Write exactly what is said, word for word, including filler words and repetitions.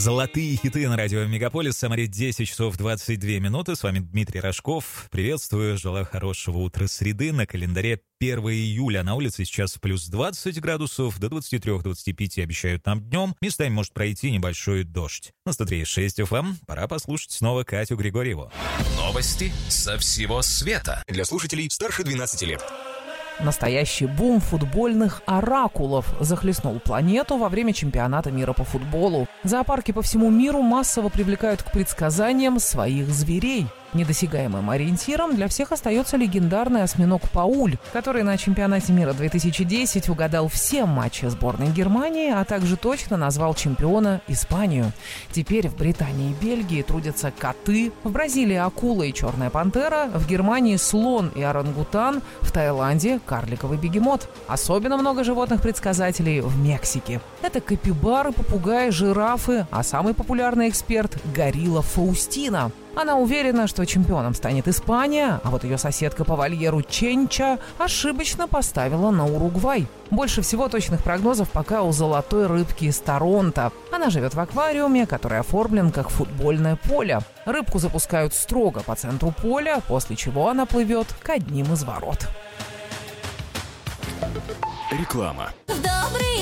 Золотые хиты на радио Мегаполис. Самаре десять часов двадцать две минуты. С вами Дмитрий Рожков. Приветствую, желаю хорошего утра среды. На календаре первое июля. На улице сейчас плюс двадцать градусов, до двадцати трёх — двадцати пяти обещают нам днем. Местами может пройти небольшой дождь. На сто три и шесть эф эм пора послушать снова Катю Григорьеву. Новости со всего света. Для слушателей старше двенадцати лет. Настоящий бум футбольных оракулов захлестнул планету во время чемпионата мира по футболу. Зоопарки по всему миру массово привлекают к предсказаниям своих зверей. Недосягаемым ориентиром для всех остается легендарный осьминог Пауль, который на чемпионате мира две тысячи десять угадал все матчи сборной Германии, а также точно назвал чемпиона Испанию. Теперь в Британии и Бельгии трудятся коты, в Бразилии акула и черная пантера, в Германии слон и орангутан, в Таиланде карликовый бегемот. Особенно много животных-предсказателей в Мексике. Это капибары, попугаи, жирафы, а самый популярный эксперт – горилла Фаустина. Она уверена, что чемпионом станет Испания, а вот ее соседка по вольеру Ченча ошибочно поставила на Уругвай. Больше всего точных прогнозов пока у золотой рыбки из Торонто. Она живет в аквариуме, который оформлен как футбольное поле. Рыбку запускают строго по центру поля, после чего она плывет к одним из ворот. Реклама.